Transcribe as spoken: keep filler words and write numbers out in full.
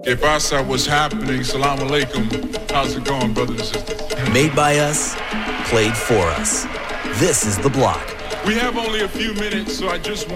Que pasa? What's happening? Salam alaikum. How's it going, brothers and sisters? Made by us, played for us. This is The Block. We have only a few minutes, so I just